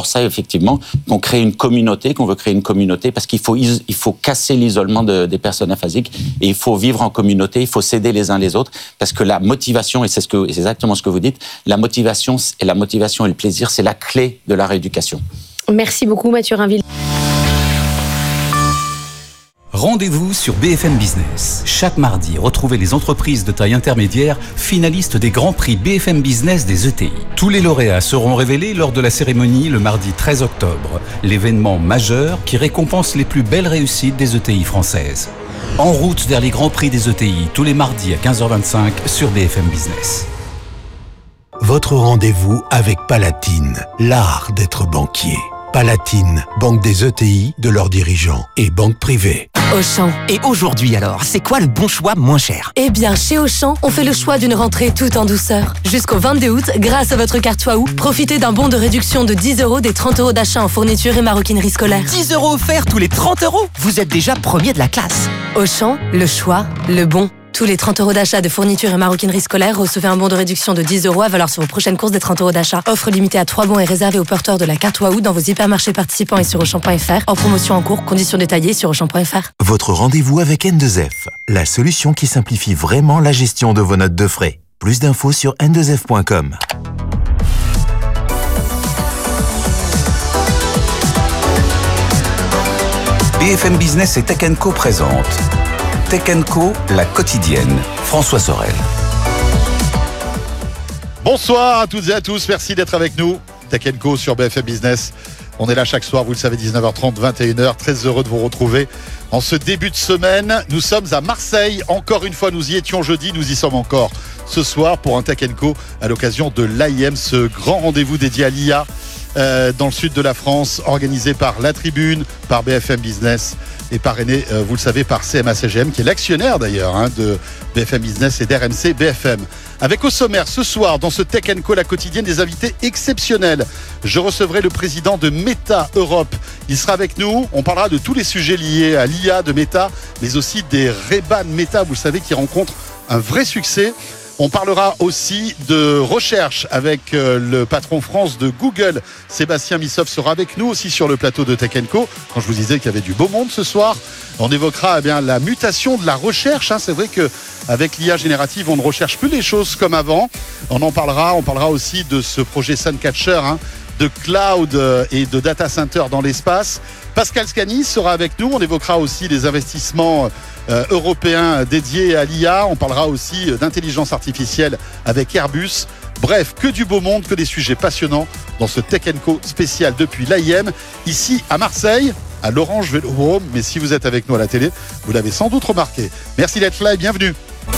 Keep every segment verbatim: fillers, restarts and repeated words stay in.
pour ça, effectivement, qu'on crée une communauté, qu'on veut créer une communauté, parce qu'il faut, il faut casser l'isolement de, des personnes aphasiques, et il faut vivre en communauté, il faut s'aider les uns les autres, parce que la motivation, et c'est, ce que, c'est exactement ce que vous dites, la motivation et la motivation et le plaisir, c'est la clé de la rééducation. Merci beaucoup, Mathieu Rainville. Rendez-vous sur B F M Business. Chaque mardi, retrouvez les entreprises de taille intermédiaire finalistes des grands prix B F M Business des E T I. Tous les lauréats seront révélés lors de la cérémonie le mardi treize octobre, l'événement majeur qui récompense les plus belles réussites des E T I françaises. En route vers les grands prix des E T I, tous les mardis à quinze heures vingt-cinq sur B F M Business. Votre rendez-vous avec Palatine, l'art d'être banquier. Palatine, banque des E T I, de leurs dirigeants et banque privée. Auchan. Et aujourd'hui alors, c'est quoi le bon choix moins cher ? Eh bien, chez Auchan, on fait le choix d'une rentrée tout en douceur. Jusqu'au vingt-deux août, grâce à votre carte Waouh, profitez d'un bon de réduction de dix euros des trente euros d'achat en fourniture et maroquinerie scolaire. dix euros offerts tous les trente euros ? Vous êtes déjà premier de la classe. Auchan, le choix, le bon. Tous les trente euros d'achat de fourniture et maroquinerie scolaire, recevez un bon de réduction de dix euros à valeur sur vos prochaines courses des trente euros d'achat. Offre limitée à trois bons et réservée aux porteurs de la carte Waouh dans vos hypermarchés participants et sur Auchan point F R. En promotion en cours, conditions détaillées sur Auchan point F R. Votre rendez-vous avec N deux F, la solution qui simplifie vraiment la gestion de vos notes de frais. Plus d'infos sur N deux F point com. B F M Business et Tech and Co présente Tech and Co, la quotidienne. François Sorel. Bonsoir à toutes et à tous, merci d'être avec nous. Tech and Co sur B F M Business. On est là chaque soir, vous le savez, dix-neuf heures trente, vingt et une heures. Très heureux de vous retrouver en ce début de semaine. Nous sommes à Marseille. Encore une fois, nous y étions jeudi, nous y sommes encore ce soir pour un Tech and Co à l'occasion de l'A I M, ce grand rendez-vous dédié à l'I A euh, dans le sud de la France, organisé par La Tribune, par B F M Business et parrainé, euh, vous le savez, par C M A C G M, qui est l'actionnaire d'ailleurs hein, de B F M Business et d'R M C B F M. Avec au sommaire ce soir, dans ce Tech and Co, la quotidienne, des invités exceptionnels. Je recevrai le président de Meta Europe. Il sera avec nous. On parlera de tous les sujets liés à l'I A de Meta, mais aussi des Ray-Ban Meta, vous le savez, qui rencontrent un vrai succès. On parlera aussi de recherche avec euh, le patron France de Google, Sébastien Missoff, sera avec nous aussi sur le plateau de Tech and Co. Quand je vous disais qu'il y avait du beau monde ce soir, on évoquera eh bien, la mutation de la recherche. Hein. C'est vrai qu'avec l'I A générative, on ne recherche plus les choses comme avant. On en parlera. On parlera aussi de ce projet Suncatcher, hein, de cloud et de data center dans l'espace. Pascal Scani sera avec nous. On évoquera aussi les investissements euh, européens dédiés à l'I A. On parlera aussi d'intelligence artificielle avec Airbus. Bref, que du beau monde, que des sujets passionnants dans ce Tech and Co spécial depuis l'A I M, ici à Marseille, à l'Orange Vélodrome. Mais si vous êtes avec nous à la télé, vous l'avez sans doute remarqué. Merci d'être là et bienvenue.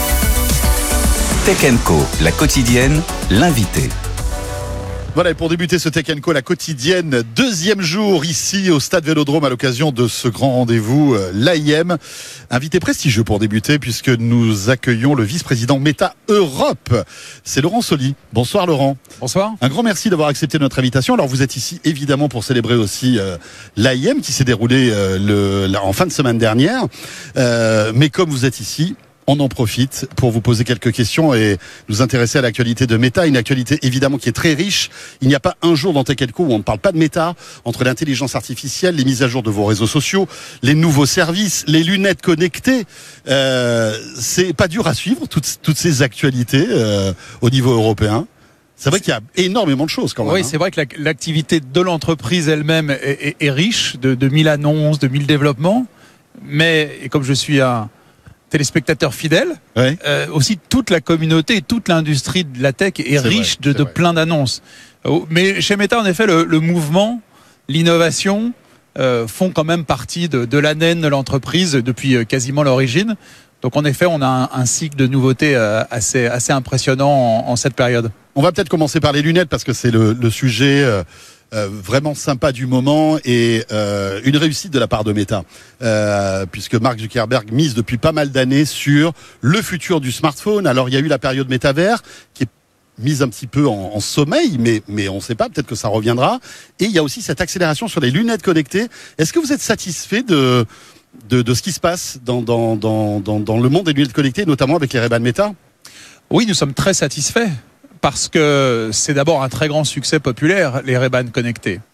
Tech and Co, la quotidienne, l'invité. Voilà, et pour débuter ce Tech and Co, la quotidienne, deuxième jour ici au Stade Vélodrome à l'occasion de ce grand rendez-vous, euh, l'A I M. Invité prestigieux pour débuter puisque nous accueillons le vice-président Meta Europe. C'est Laurent Soli. Bonsoir Laurent. Bonsoir. Un grand merci d'avoir accepté notre invitation. Alors vous êtes ici évidemment pour célébrer aussi euh, l'A I M qui s'est déroulé euh, le, la, en fin de semaine dernière. Euh, mais comme vous êtes ici, on en profite pour vous poser quelques questions et nous intéresser à l'actualité de Meta, une actualité évidemment qui est très riche. Il n'y a pas un jour dans Tech and Co où on ne parle pas de Meta, entre l'intelligence artificielle, les mises à jour de vos réseaux sociaux, les nouveaux services, les lunettes connectées. Euh, c'est pas dur à suivre toutes, toutes ces actualités euh, au niveau européen. C'est vrai qu'il y a énormément de choses quand même. Oui, hein. c'est vrai que l'activité de l'entreprise elle-même est, est, est riche de, de mille annonces, de mille développements. Mais et comme je suis un téléspectateurs fidèles, ouais. euh, aussi toute la communauté, toute l'industrie de la tech est, est riche vrai, de, de plein d'annonces. Mais chez Meta, en effet, le, le mouvement, l'innovation euh, font quand même partie de, de l'A D N de l'entreprise depuis quasiment l'origine. Donc en effet, on a un, un cycle de nouveautés euh, assez, assez impressionnant en, en cette période. On va peut-être commencer par les lunettes parce que c'est le, le sujet... Euh... Euh, vraiment sympa du moment et euh, une réussite de la part de Meta euh, puisque Mark Zuckerberg mise depuis pas mal d'années sur le futur du smartphone. Alors il y a eu la période métavers qui est mise un petit peu en, en sommeil mais, mais on ne sait pas, peut-être que ça reviendra, et il y a aussi cette accélération sur les lunettes connectées. Est-ce que vous êtes satisfait de, de, de ce qui se passe dans, dans, dans, dans, dans le monde des lunettes connectées, notamment avec les Ray-Ban Meta? Oui, nous sommes très satisfaits. Parce que c'est d'abord un très grand succès populaire, les Ray-Ban connectés.